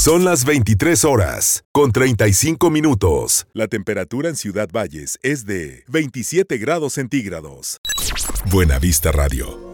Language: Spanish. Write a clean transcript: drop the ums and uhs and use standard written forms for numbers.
Son las 23 horas, con 35 minutos. La temperatura en Ciudad Valles es de 27 grados centígrados. Buena Vista Radio.